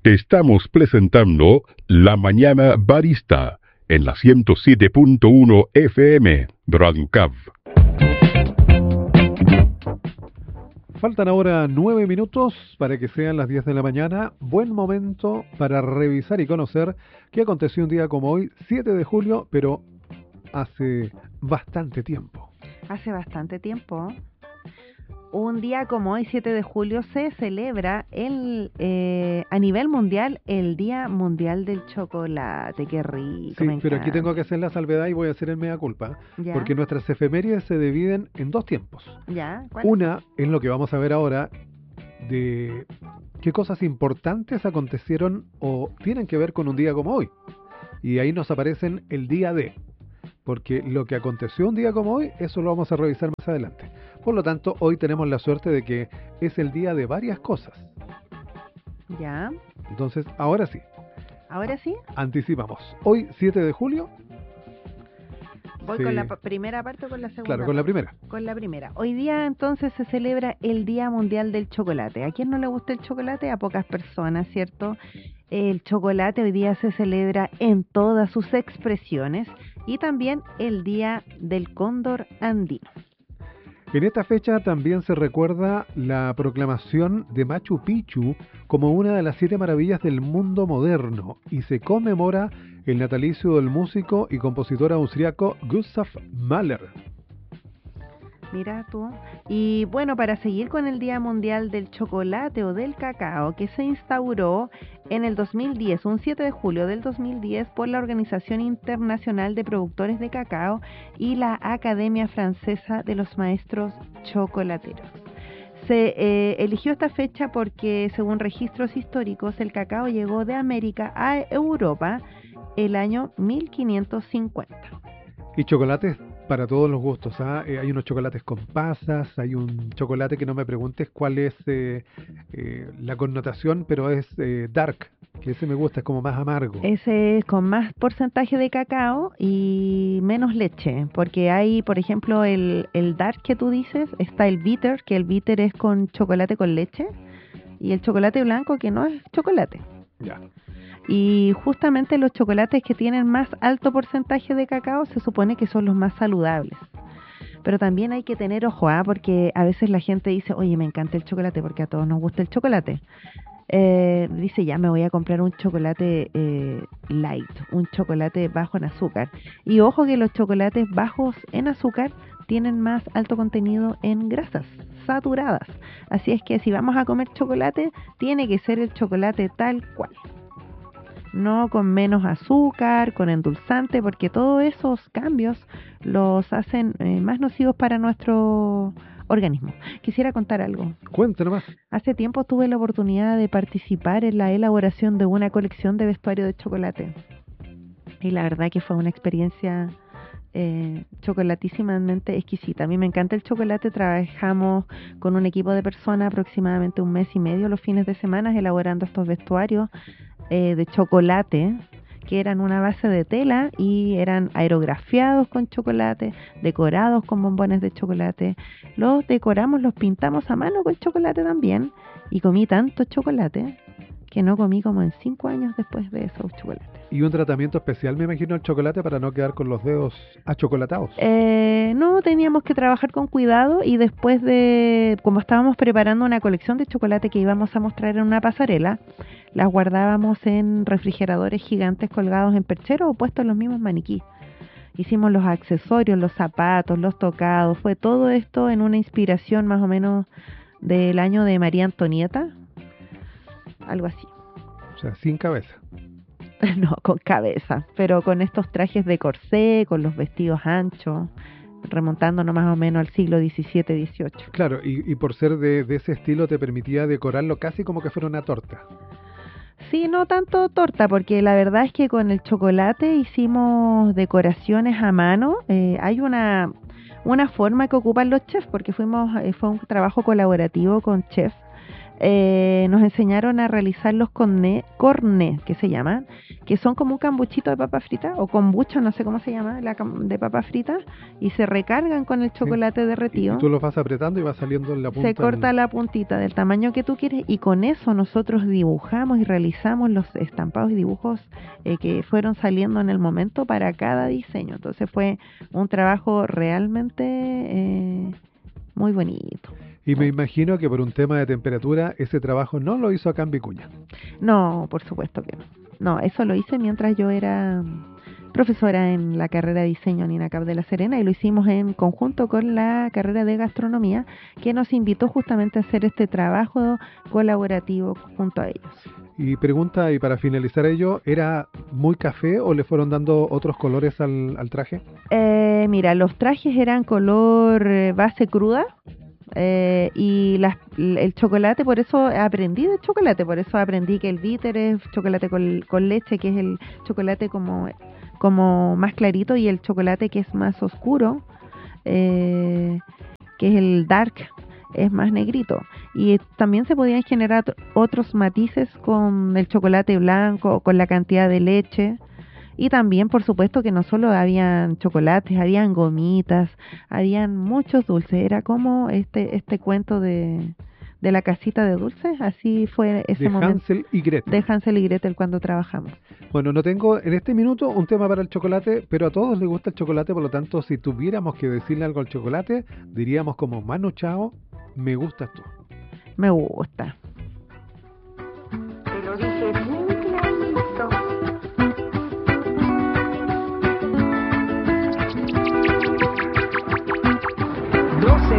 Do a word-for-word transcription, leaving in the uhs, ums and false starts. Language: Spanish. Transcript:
Estamos presentando La Mañana Barista en la ciento siete punto uno F M, Radio C A V. Faltan ahora nueve minutos para que sean las diez de la mañana. Buen momento para revisar y conocer qué aconteció un día como hoy, siete de julio, pero hace bastante tiempo. Hace bastante tiempo. Un día como hoy, siete de julio, se celebra el, eh, a nivel mundial el Día Mundial del Chocolate. ¡Qué rico! Sí, me pero encanta. aquí tengo que hacer la salvedad y voy a hacer el mea culpa, ¿Ya? porque nuestras efemérides se dividen en dos tiempos. ¿Ya? ¿Cuál? Una es lo que vamos a ver ahora de qué cosas importantes acontecieron o tienen que ver con un día como hoy. Y ahí nos aparecen el día de, porque lo que aconteció un día como hoy, eso lo vamos a revisar más adelante. Por lo tanto, hoy tenemos la suerte de que es el día de varias cosas. ¿Ya? Entonces, ahora sí, ¿Ahora sí? anticipamos. Hoy, siete de julio. ¿Voy Sí. con la pa- primera parte o con la segunda? Claro, con la primera. Con la primera. Hoy día entonces se celebra el Día Mundial del Chocolate. ¿A quién no le gusta el chocolate? A pocas personas, ¿cierto? El chocolate hoy día se celebra en todas sus expresiones y también el Día del Cóndor Andino. En esta fecha también se recuerda la proclamación de Machu Picchu como una de las siete maravillas del mundo moderno y se conmemora el natalicio del músico y compositor austriaco Gustav Mahler. Mira tú. Y bueno, para seguir con el Día Mundial del Chocolate o del Cacao, que se instauró en el dos mil diez, un siete de julio del dos mil diez, por la Organización Internacional de Productores de Cacao y la Academia Francesa de los Maestros Chocolateros. Se eh, eligió esta fecha porque, según registros históricos, el cacao llegó de América a Europa el año mil quinientos cincuenta. Y chocolates para todos los gustos. ¿ah? Eh, hay unos chocolates con pasas, hay un chocolate que no me preguntes cuál es eh, eh, la connotación, pero es eh, dark, que ese me gusta, es como más amargo. Ese es con más porcentaje de cacao y menos leche, porque hay, por ejemplo, el, el dark que tú dices, está el bitter, que el bitter es con chocolate con leche, y el chocolate blanco que no es chocolate. Ya. Y justamente los chocolates que tienen más alto porcentaje de cacao se supone que son los más saludables. Pero también hay que tener ojo, ¿ah? Porque a veces la gente dice, oye, me encanta el chocolate, porque a todos nos gusta el chocolate. Eh, dice, ya me voy a comprar un chocolate eh, light, un chocolate bajo en azúcar. Y ojo que los chocolates bajos en azúcar tienen más alto contenido en grasas saturadas. Así es que si vamos a comer chocolate, tiene que ser el chocolate tal cual. No con menos azúcar, con endulzante, porque todos esos cambios los hacen eh, más nocivos para nuestro organismo. Quisiera contar algo. Cuéntanos más. Hace tiempo tuve la oportunidad de participar en la elaboración de una colección de vestuario de chocolate. Y la verdad que fue una experiencia eh, chocolatísimamente exquisita. A mí me encanta el chocolate. Trabajamos con un equipo de personas aproximadamente un mes y medio los fines de semana elaborando estos vestuarios eh, de chocolate, que eran una base de tela y eran aerografiados con chocolate, decorados con bombones de chocolate. Los decoramos, los pintamos a mano con chocolate también, y comí tanto chocolate que no comí como en cinco años después de esos chocolates. Y un tratamiento especial, me imagino, el chocolate para no quedar con los dedos achocolatados. Eh, no, teníamos que trabajar con cuidado, y después de, como estábamos preparando una colección de chocolate que íbamos a mostrar en una pasarela, las guardábamos en refrigeradores gigantes colgados en percheros o puestos en los mismos maniquíes. Hicimos los accesorios, los zapatos, los tocados, fue todo esto en una inspiración más o menos del año de María Antonieta, algo así. O sea, sin cabeza. No, con cabeza, pero con estos trajes de corsé, con los vestidos anchos, remontándonos más o menos al siglo diecisiete dieciocho. Claro, y, y por ser de, de ese estilo te permitía decorarlo casi como que fuera una torta. Sí, no tanto torta, porque la verdad es que con el chocolate hicimos decoraciones a mano. Eh, hay una, una forma que ocupan los chefs, porque fuimos eh, fue un trabajo colaborativo con chefs. eh, nos enseñaron a realizar los cornets, cornet, que se llaman, que son como un cambuchito de papa frita, o kombucha, no sé cómo se llama, la cam- de papa frita, y se recargan con el chocolate Sí. derretido. Y tú los vas apretando y va saliendo en la punta. Se corta del- la puntita del tamaño que tú quieres y con eso nosotros dibujamos y realizamos los estampados y dibujos eh, que fueron saliendo en el momento para cada diseño. Entonces fue un trabajo realmente eh, muy bonito. Y me imagino que por un tema de temperatura, ese trabajo no lo hizo acá en Vicuña. No, por supuesto que no. No, eso lo hice mientras yo era profesora en la carrera de diseño en INACAP de La Serena y lo hicimos en conjunto con la carrera de gastronomía que nos invitó justamente a hacer este trabajo colaborativo junto a ellos. Y pregunta, y para finalizar ello, ¿era muy café o le fueron dando otros colores al, al traje? Eh, mira, los trajes eran color eh, base cruda. Eh, y las, el chocolate, por eso aprendí de chocolate, por eso aprendí que el bitter es chocolate con, con leche, que es el chocolate como, como más clarito, y el chocolate que es más oscuro, eh, que es el dark, es más negrito. Y también se podían generar otros matices con el chocolate blanco, con la cantidad de leche. Y también, por supuesto, que no solo habían chocolates, habían gomitas, habían muchos dulces. Era como este este cuento de, de la casita de dulces. Así fue ese De momento Hansel y Gretel. de Hansel y Gretel cuando trabajamos. Bueno, no tengo en este minuto un tema para el chocolate, pero a todos les gusta el chocolate, por lo tanto, si tuviéramos que decirle algo al chocolate, diríamos como Manu Chao, me gustas tú. Me gusta. Te lo dije